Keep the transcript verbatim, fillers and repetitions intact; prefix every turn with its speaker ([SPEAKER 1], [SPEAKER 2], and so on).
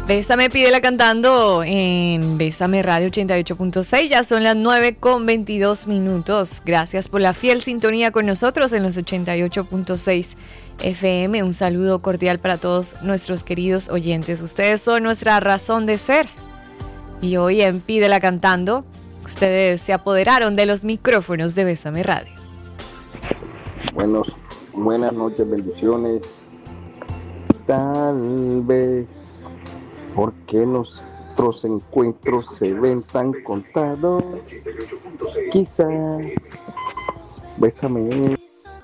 [SPEAKER 1] Bésame, pídela cantando en Bésame Radio ochenta y ocho punto seis. Ya son las nueve con veintidós minutos. Gracias por la fiel sintonía con nosotros en los ochenta y ocho punto seis F M. Un saludo cordial para todos nuestros queridos oyentes. Ustedes son nuestra razón de ser. Y hoy en Pídela Cantando, ustedes se apoderaron de los micrófonos de Bésame Radio.
[SPEAKER 2] Buenos, buenas noches, bendiciones. Tal vez porque nuestros encuentros se ven tan contados, quizás bésame